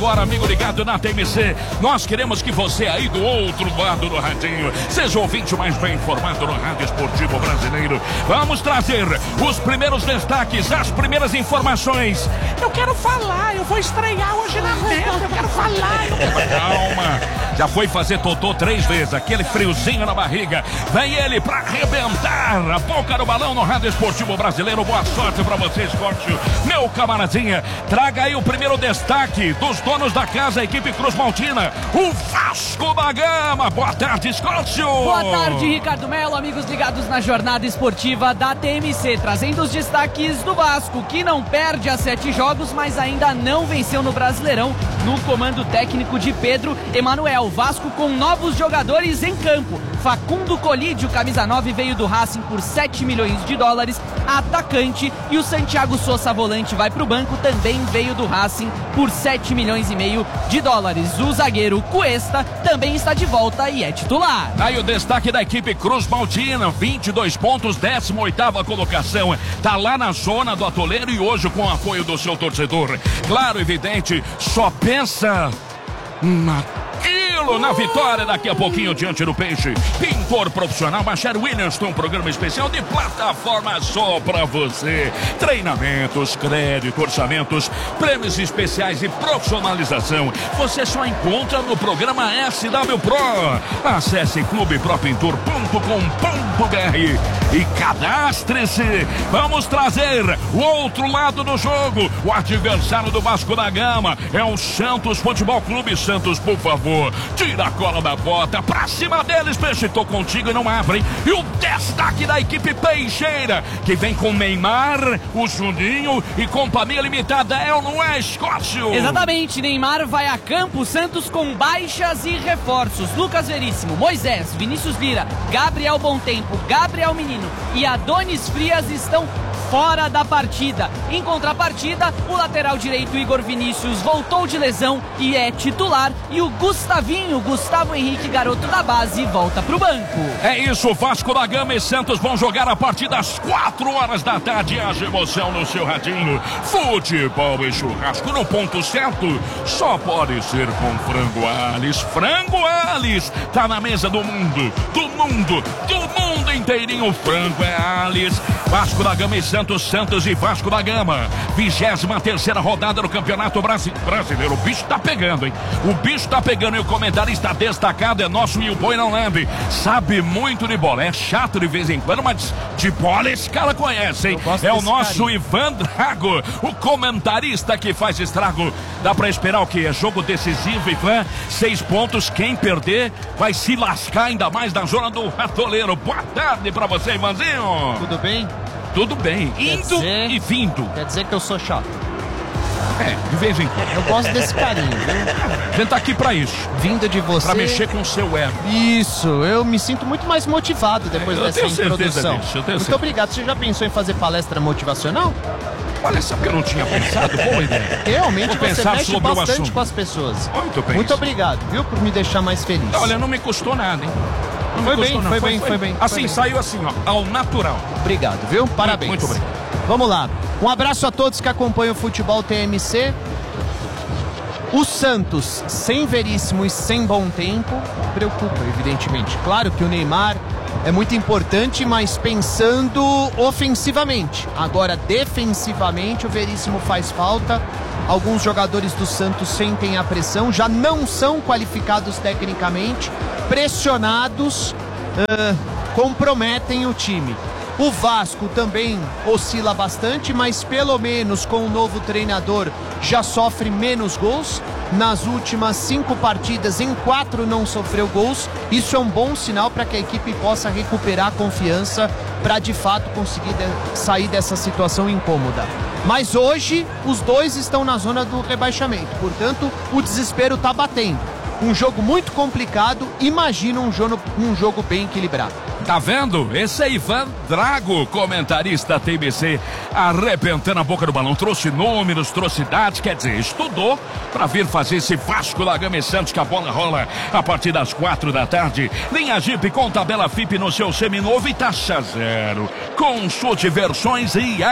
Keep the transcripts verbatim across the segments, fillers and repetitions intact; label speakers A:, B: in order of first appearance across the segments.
A: Agora, amigo ligado na T M C, nós queremos que você aí do outro lado do radinho seja o ouvinte mais bem informado no rádio esportivo brasileiro. Vamos trazer os primeiros destaques, as primeiras informações. Eu quero falar, eu vou estrear hoje na mesa, eu quero falar. Eu quero... Calma, já foi fazer totô três vezes, aquele friozinho na barriga. Vem ele pra arrebentar a boca do balão no rádio esportivo brasileiro. Boa sorte pra você, Scott, meu camaradinha. Traga aí o primeiro destaque dos donos da casa, a equipe Cruz Maltina, o Vasco da Gama. Boa tarde, Scott.
B: Boa tarde, Ricardo Melo, amigos ligados na jornada esportiva da T M C, trazendo os destaques do Vasco, que não perde há sete jogos, mas ainda não venceu no Brasileirão, no comando técnico de Pedro Emanuel. Vasco com novos jogadores em campo. Facundo Colídio, camisa nove, veio do Racing por sete milhões de dólares, atacante, e o Santiago Sousa, volante, vai para o banco, também veio do Racing por sete milhões e meio de dólares. O zagueiro Cuesta também está de volta e é titular.
A: Aí o destaque da equipe Cruz Maltina, vinte e dois pontos, décima oitava colocação. Tá lá na zona do atoleiro e hoje com o apoio do seu torcedor. Claro, evidente, só pensa naquilo, na vitória daqui a pouquinho diante do Peixe. Pintor profissional Bacher Williams tem um programa especial de plataforma só pra você. Treinamentos, crédito, orçamentos, prêmios especiais e profissionalização. Você só encontra no programa S W Pro. Acesse clube pro pintor ponto com ponto b r e cadastre-se. Vamos trazer o outro lado do jogo. O adversário do Vasco da Gama é o Santos Futebol Clube. Santos, por favor, tira a cola da bota, pra cima deles, Peixe, tô contigo e não abrem. E o destaque da equipe peixeira, que vem com Neymar, o Juninho e companhia limitada, é ou não é, Escócio?
B: Exatamente, Neymar vai a campo, Santos com baixas e reforços. Lucas Veríssimo, Moisés, Vinícius Lira, Gabriel Bontempo, Gabriel Menino e Adonis Frias estão fora da partida. Em contrapartida, o lateral direito Igor Vinícius voltou de lesão e é titular, e o Gustavinho, Gustavo Henrique, garoto da base, volta pro banco.
A: É isso, Vasco da Gama e Santos vão jogar a partir das quatro horas da tarde. Haja emoção no seu radinho. Futebol e churrasco no ponto certo só pode ser com Frango Ales. Frango Ales tá na mesa do mundo, do mundo, do mundo inteirinho. Frango é Ales. Vasco da Gama e Santos, Santos e Vasco da Gama. vigésima terceira rodada do Campeonato Brasi- Brasileiro. O bicho tá pegando, hein? O bicho tá pegando e o comentarista destacado é nosso Will Boi não lembre. Sabe muito de bola. É chato de vez em quando, mas de bola esse cara conhece, hein? É o nosso carinho. Ivan Drago, o comentarista que faz estrago. Dá pra esperar o quê? É jogo decisivo, Ivan. Seis pontos. Quem perder vai se lascar ainda mais na zona do atoleiro. Boa tarde pra você, Ivanzinho.
C: Tudo bem?
A: Tudo bem,
C: Quer
A: indo
C: dizer,
A: e vindo.
C: Quer dizer que eu sou chato.
A: É, de vez em quando.
C: Eu gosto desse carinho, viu?
A: A gente tá aqui pra isso.
C: Vindo de você.
A: Pra mexer com o seu ego.
C: Isso, eu me sinto muito mais motivado depois
A: eu
C: dessa
A: tenho certeza
C: introdução.
A: disso, eu tenho
C: muito
A: certeza.
C: obrigado. Você já pensou em fazer palestra motivacional?
A: Olha, sabe que eu não tinha pensado? Boa ideia.
C: Realmente
A: Vou
C: você
A: pensar
C: mexe
A: sobre o
C: bastante
A: assunto.
C: com as pessoas.
A: Muito bem.
C: Muito obrigado, viu, por me deixar mais feliz.
A: Olha, não me custou nada, hein? Não
C: Foi
A: me custou,
C: bem,
A: não.
C: foi bem, foi bem, foi
A: Assim,
C: bem.
A: saiu assim, ó, ao natural.
C: Obrigado, viu? Parabéns.
A: Muito obrigado.
C: Vamos lá. Um abraço a todos que acompanham o Futebol T M C. O Santos, sem Veríssimo e sem bom tempo, preocupa, evidentemente. Claro que o Neymar é muito importante, mas pensando ofensivamente. Agora, defensivamente, o Veríssimo faz falta. Alguns jogadores do Santos sentem a pressão, já não são qualificados tecnicamente, pressionados, uh, comprometem o time. O Vasco também oscila bastante, mas pelo menos com o novo treinador já sofre menos gols. Nas últimas cinco partidas, em quatro não sofreu gols. Isso é um bom sinal para que a equipe possa recuperar a confiança para de fato conseguir de- sair dessa situação incômoda. Mas hoje os dois estão na zona do rebaixamento, portanto o desespero está batendo. Um jogo muito complicado, imagina um jogo, um jogo bem equilibrado.
A: Tá vendo? Esse é Ivan Drago, comentarista T M C, arrebentando a boca do balão. Trouxe números, trouxe dados, quer dizer, estudou para vir fazer esse Vasco da Gama e Santos, que a bola rola a partir das quatro da tarde. Linha Jeep com tabela F I P no seu seminovo e taxa zero. Consulte versões e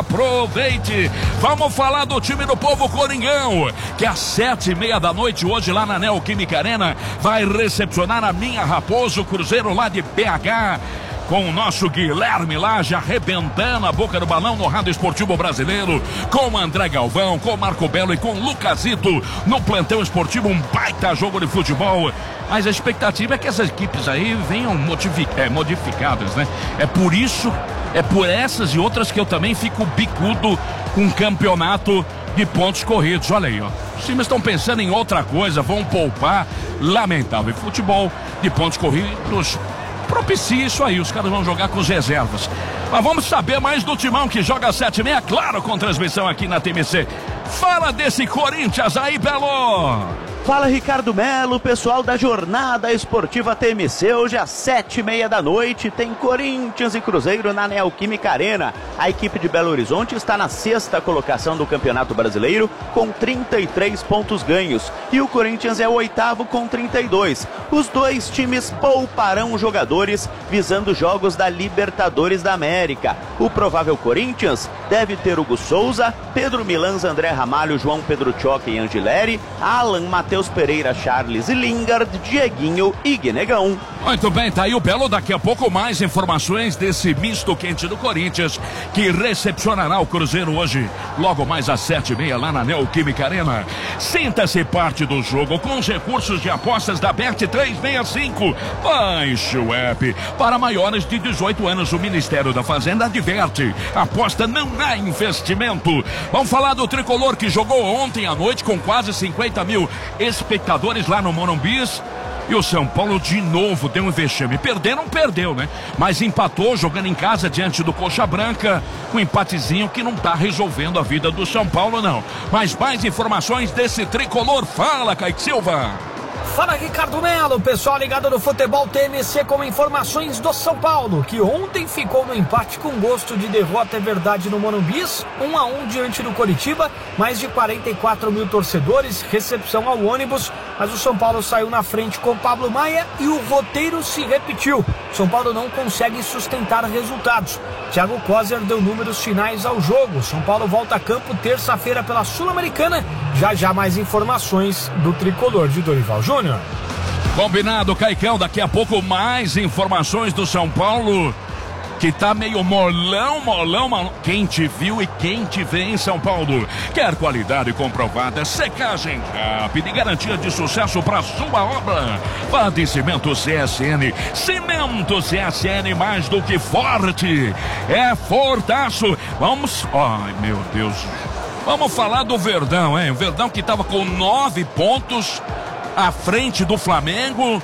A: aproveite. Vamos falar do time do Povo Coringão, que às sete e meia da noite, hoje lá na Neoquímica Arena, vai recepcionar a minha Raposo Cruzeiro lá de B H, com o nosso Guilherme lá já arrebentando a boca do balão no Rádio Esportivo Brasileiro, com o André Galvão, com o Marco Belo e com o Lucasito no plantão esportivo, um baita jogo de futebol. Mas a expectativa é que essas equipes aí venham modific- é, modificadas, né? É por isso, é por essas e outras que eu também fico bicudo com um campeonato de pontos corridos. Olha aí, ó. Os times estão pensando em outra coisa, vão poupar. Lamentável. Futebol de pontos corridos propicia isso aí, os caras vão jogar com as reservas. Mas vamos saber mais do timão que joga às sete e meia, claro, com transmissão aqui na T M C. Fala desse Corinthians aí, Belo!
D: Fala, Ricardo Melo, pessoal da Jornada Esportiva T M C. Hoje às sete e meia da noite tem Corinthians e Cruzeiro na Neoquímica Arena. A equipe de Belo Horizonte está na sexta colocação do Campeonato Brasileiro com trinta e três pontos ganhos e o Corinthians é o oitavo com trinta e dois. Os dois times pouparão jogadores visando jogos da Libertadores da América. O provável Corinthians deve ter Hugo Souza, Pedro Milans, André Ramalho, João Pedro Choque e Angileri, Alan, Matheus Pereira, Charles e Lingard, Dieguinho e Guinegão.
A: Muito bem, tá aí o Belo. Daqui a pouco mais informações desse misto quente do Corinthians, que recepcionará o Cruzeiro hoje, logo mais às sete e meia, lá na Neoquímica Arena. Sinta-se parte do jogo com os recursos de apostas da Bet trezentos e sessenta e cinco. Baixe o app. Para maiores de dezoito anos, o Ministério da Fazenda adverte: aposta não é investimento. Vamos falar do tricolor que jogou ontem à noite com quase cinquenta mil espectadores lá no Morumbi. E o São Paulo de novo deu um vexame. Perder não perdeu, né? Mas empatou jogando em casa diante do Coxa Branca. Um empatezinho que não tá resolvendo a vida do São Paulo, não. Mas mais informações desse tricolor. Fala, Kaique Silva.
E: Fala, Ricardo Melo, pessoal ligado no Futebol T M C com informações do São Paulo, que ontem ficou no empate com gosto de derrota, é verdade, no Morumbi, um a um diante do Coritiba, mais de quarenta e quatro mil torcedores, recepção ao ônibus, mas o São Paulo saiu na frente com Pablo Maia e o roteiro se repetiu. São Paulo não consegue sustentar resultados. Thiago Kozer deu números finais ao jogo. São Paulo volta a campo terça-feira pela Sul-Americana. Já já mais informações do tricolor de Dorival Júnior.
A: Combinado, Caicão. Daqui a pouco mais informações do São Paulo, que tá meio molão, molão, molão. Quem te viu e quem te vê em São Paulo. Quer qualidade comprovada, secagem rápida e garantia de sucesso para sua obra. Vade Cimento C S N. Cimento C S N, mais do que forte. É fortaço. Vamos... Ai, meu Deus. Vamos falar do Verdão, hein? O Verdão que tava com nove pontos à frente do Flamengo.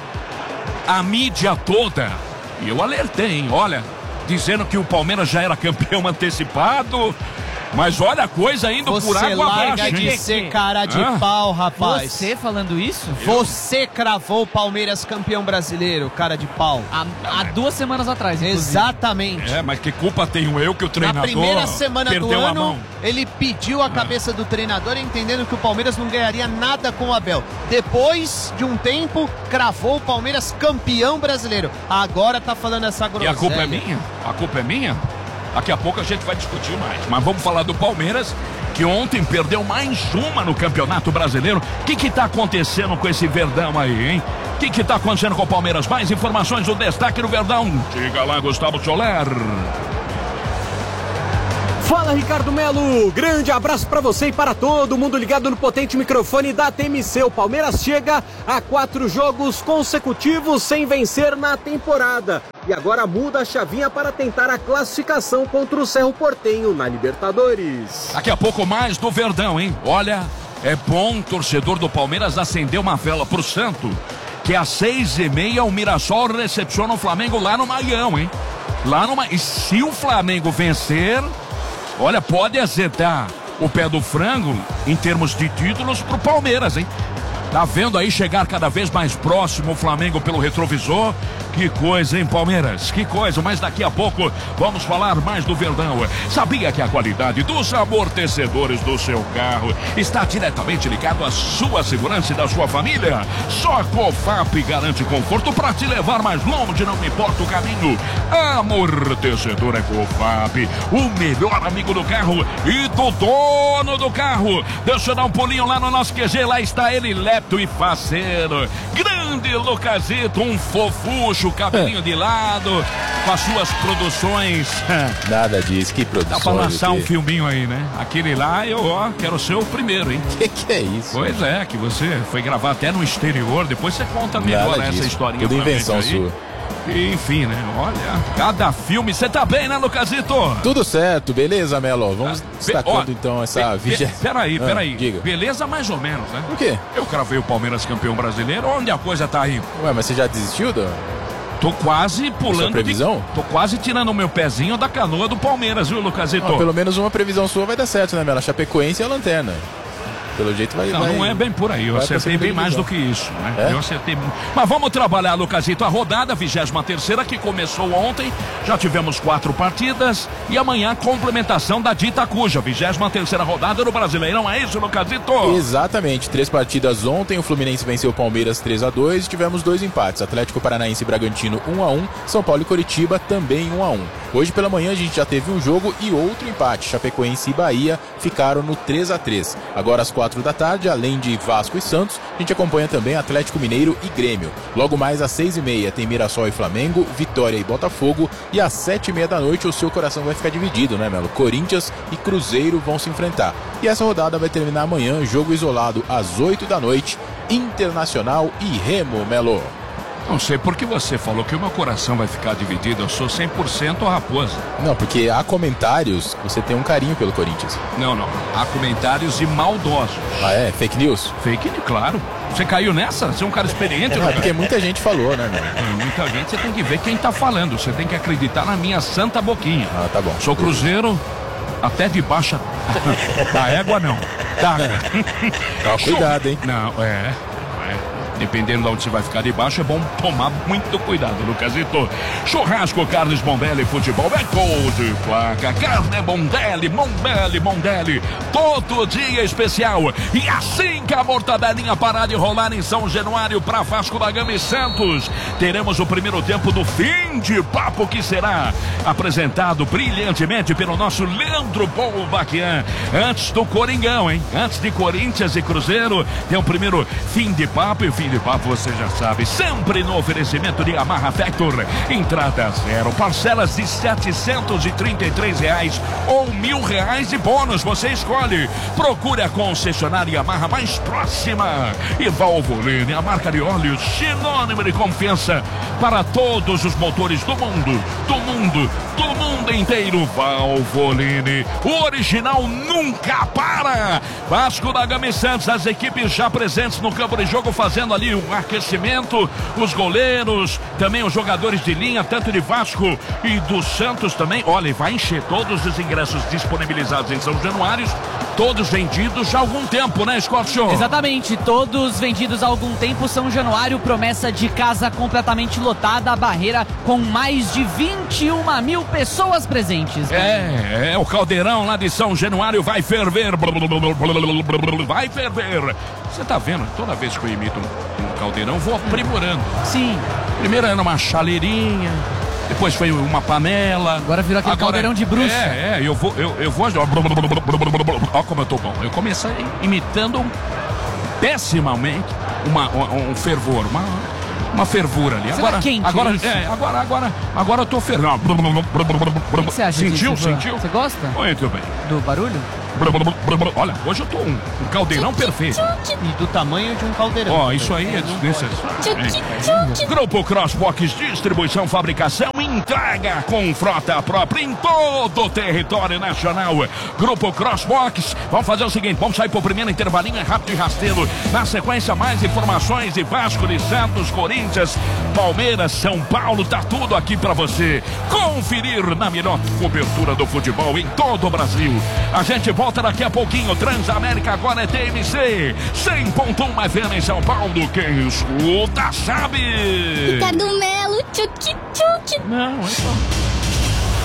A: A mídia toda. E eu alertei, hein? Olha... dizendo que o Palmeiras já era campeão antecipado. Mas olha a coisa indo
C: Você
A: por água abaixo.
C: Você larga de ser cara de ah? pau, rapaz.
B: Você falando isso?
C: Você cravou o Palmeiras campeão brasileiro, cara de pau.
B: Há, há duas semanas atrás, inclusive.
C: Exatamente.
A: É, mas que culpa tenho eu que o treinador
C: Na primeira semana do
A: perdeu
C: ano,
A: a mão.
C: Ele pediu a cabeça ah. do treinador, entendendo que o Palmeiras não ganharia nada com o Abel. Depois de um tempo, cravou o Palmeiras campeão brasileiro. Agora tá falando essa groselha.
A: E a culpa é minha? A culpa é minha? Daqui a pouco a gente vai discutir mais. Mas vamos falar do Palmeiras, que ontem perdeu mais uma no Campeonato Brasileiro. O que que tá acontecendo com esse Verdão aí, hein? O que que tá acontecendo com o Palmeiras? Mais informações do destaque do Verdão. Diga lá, Gustavo Soler.
F: Fala, Ricardo Melo, grande abraço para você e para todo mundo ligado no potente microfone da T M C. O Palmeiras chega a quatro jogos consecutivos sem vencer na temporada e agora muda a chavinha para tentar a classificação contra o Cerro Porteño na Libertadores.
A: Daqui a pouco mais do Verdão, hein? Olha, é bom torcedor do Palmeiras acender uma vela pro Santo, que às seis e meia o Mirassol recepciona o Flamengo lá no Maião, hein? Lá no Ma... E se o Flamengo vencer... olha, pode azedar o pé do frango em termos de títulos pro Palmeiras, hein? Tá vendo aí chegar cada vez mais próximo o Flamengo pelo retrovisor, Que coisa, hein, Palmeiras? Que coisa, mas daqui a pouco vamos falar mais do Verdão. Sabia que a qualidade dos amortecedores do seu carro está diretamente ligado à sua segurança e da sua família? Só a Cofap garante conforto para te levar mais longe, não importa o caminho. Amortecedor é Cofap, o melhor amigo do carro e do dono do carro. Deixa eu dar um pulinho lá no nosso Q G, lá está ele, lepto e faceiro. Grande Lucasito, um fofucho, cabelinho é. de lado, com as suas produções.
G: Nada disso, que produção.
A: Dá pra lançar um filminho aí, né? Aquele lá, eu, ó, quero ser o primeiro, hein?
G: Que que é isso?
A: Pois é, que você foi gravar até no exterior, depois você conta melhor essa historinha.
G: Tudo invenção sua.
A: Enfim, né? Olha, cada filme. Você tá bem, né, Lucasito?
G: Tudo certo, beleza, Melo? Vamos ah, destacando be... então essa vigésima.
A: Peraí, peraí.
G: Ah, diga.
A: Beleza, mais ou menos, né?
G: Por quê?
A: Eu cravei o Palmeiras campeão brasileiro. Onde a coisa tá aí?
G: Ué, mas você já desistiu, Dan?
A: Tô quase pulando.
G: Sua previsão?
A: De... Tô quase tirando o meu pezinho da canoa do Palmeiras, viu, Lucasito?
G: Ah, pelo menos uma previsão sua vai dar certo, né, Melo? Chapecoense e a Lanterna. Pelo jeito vai...
A: Não,
G: vai...
A: não é bem por aí, eu acertei bem mais do que isso, né?
G: É?
A: Eu acertei... Mas vamos trabalhar, Lucasito, a rodada, vigésima terceira, que começou ontem, já tivemos quatro partidas, e amanhã complementação da dita cuja, vigésima terceira rodada do Brasileirão, é isso, Lucasito?
G: Exatamente, três partidas ontem, o Fluminense venceu o Palmeiras três a dois, e tivemos dois empates, Atlético Paranaense e Bragantino um a um, São Paulo e Coritiba também um a um. Hoje pela manhã a gente já teve um jogo e outro empate, Chapecoense e Bahia ficaram no três a três. Agora às quatro da tarde, além de Vasco e Santos, a gente acompanha também Atlético Mineiro e Grêmio. Logo mais às seis e meia tem Mirassol e Flamengo, Vitória e Botafogo, e às sete e meia da noite o seu coração vai ficar dividido, né, Melo? Corinthians e Cruzeiro vão se enfrentar. E essa rodada vai terminar amanhã, jogo isolado às oito da noite, Internacional e Remo, Melo.
A: Não sei por que você falou que o meu coração vai ficar dividido. Eu sou cem por cento raposa.
G: Não, porque há comentários que você tem um carinho pelo Corinthians.
A: Não, não. Há comentários de maldosos.
G: Ah, é? Fake news?
A: Fake news, claro. Você caiu nessa? Você é um cara experiente,
G: é, porque muita gente falou, né, meu?
A: Muita gente, você tem que ver quem tá falando. Você tem que acreditar na minha santa boquinha.
G: Ah, tá bom.
A: Sou cruzeiro até de baixa. Da égua, não. Da...
G: Tá, cuidado, hein?
A: Não, é... Dependendo de onde você vai ficar debaixo, é bom tomar muito cuidado, Lucasito. Churrasco Carnes Mondelli, futebol é gol de placa. Carne Mondelli, Mondelli, Mondelli. Todo dia especial. E assim que a mortadelinha parar de rolar em São Januário para Vasco da Gama e Santos, teremos o primeiro tempo do fim de papo, que será apresentado brilhantemente pelo nosso Leandro Bolbaquian. Antes do Coringão, hein? Antes de Corinthians e Cruzeiro, tem o primeiro fim de papo, e o fim de papo você já sabe, sempre no oferecimento de Yamaha Factor. Entrada zero, parcelas de setecentos e trinta e três reais ou mil reais de bônus, você escolhe. Procure a concessionária Yamaha mais próxima. E Valvoline, a marca de óleos sinônimo de confiança para todos os motores do mundo, do mundo, do mundo inteiro. Valvoline, o original nunca para. Vasco da Gama e Santos, as equipes já presentes no campo de jogo, fazendo ali o aquecimento, os goleiros, também os jogadores de linha, tanto de Vasco e do Santos também. Olha, vai encher todos os ingressos disponibilizados em São Januário, todos vendidos há algum tempo, né, Scorpio?
B: Exatamente, todos vendidos há algum tempo. São Januário, promessa de casa completamente lotada, a barreira com mais de vinte e uma mil pessoas presentes.
A: É, é, o caldeirão lá de São Januário vai ferver, vai ferver. Você tá vendo, toda vez que eu imito um caldeirão, vou aprimorando.
B: Sim.
A: Primeiro era uma chaleirinha, depois foi uma panela.
B: Agora virou aquele
A: Agora,
B: caldeirão de bruxa.
A: É, é, eu vou, eu, eu vou... Ó como eu tô bom. Eu comecei imitando pessimamente uma, um, um fervor, uma... uma fervura ali.
B: Você
A: agora,
B: tá quente,
A: agora,
B: isso?
A: é, agora, agora, agora eu tô fervendo.
B: O que você acha
A: sentiu,
B: disso,
A: sentiu?
B: Você gosta?
A: Muito bem.
B: Do barulho?
A: Olha, hoje eu tô um, um caldeirão perfeito.
C: E do tamanho de um caldeirão.
A: Ó, oh, isso aí é desnecessário. Grupo Crossbox, distribuição, fabricação, entrega com frota própria em todo o território nacional. Grupo Crossbox, vamos fazer o seguinte, vamos sair pro primeiro intervalinho, é rápido e rasteiro. Na sequência, mais informações de Vasco, de Santos, Corinthians, Palmeiras, São Paulo, tá tudo aqui pra você conferir na melhor cobertura do futebol em todo o Brasil. A gente volta volta daqui a pouquinho. Transamérica agora é T M C. cem ponto um F M em São Paulo. Quem escuta sabe.
H: Ricardo Melo, tchuc tchuc.
B: Não, é só.